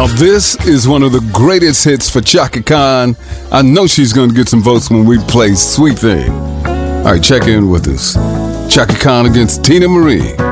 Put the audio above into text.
Now, this is one of the greatest hits for Chaka Khan. I know she's going to get some votes when we play Sweet Thing. All right, check in with us. Chaka Khan against Tina Marie.